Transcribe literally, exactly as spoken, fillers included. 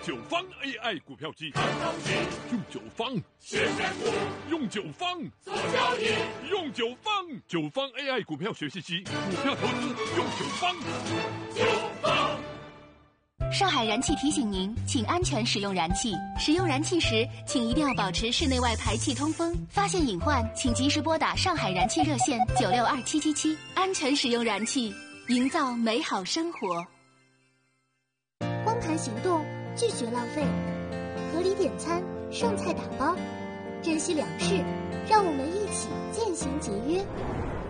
九方 A I 股票机，用九方学选股， 用九方做交易， 用九方九方 A I 股票学习机，股票投资用九方。 九方。 上海燃气提醒您，请安全使用燃气。使用燃气时，请一定要保持室内外排气通风。发现隐患，请及时拨打上海燃气热线九六二七七七。安全使用燃气，营造美好生活。 光盘行动，拒绝浪费，合理点餐，剩菜打包，珍惜粮食，让我们一起渐行节约。